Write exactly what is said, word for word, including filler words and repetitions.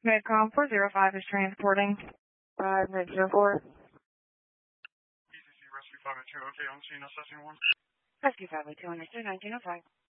Medcom four zero five is transporting. five Med zero four. B C C Rescue five oh two, okay, on scene assessing one. Rescue five oh two, understood, nineteen oh five.